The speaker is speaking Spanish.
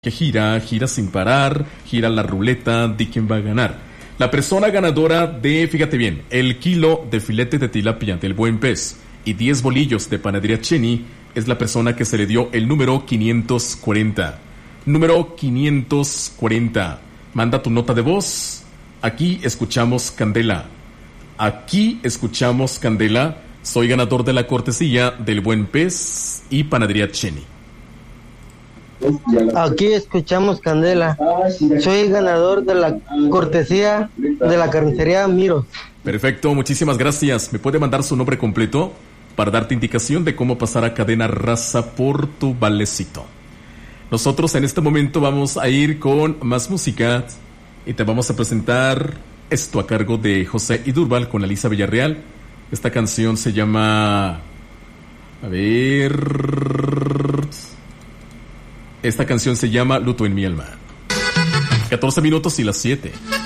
que gira, gira sin parar, gira la ruleta de quién va a ganar. La persona ganadora de, fíjate bien, el kilo de filete de tilapia del Buen Pez y 10 bolillos de panadería Cheni es la persona que se le dio el número 540. Número 540. Manda tu nota de voz. Aquí escuchamos Candela. Aquí escuchamos Candela. Soy ganador de la cortesía del Buen Pez y panadería Cheni. Aquí escuchamos Candela. Soy ganador de la cortesía de la carnicería Miro. Perfecto, muchísimas gracias. ¿Me puede mandar su nombre completo para darte indicación de cómo pasar a Cadena Raza por tu valecito? Nosotros en este momento vamos a ir con más música y te vamos a presentar esto a cargo de José Idúrbal con Alisa Villarreal. Esta canción se llama... Esta canción se llama Luto en mi alma. 14 minutos y las 7.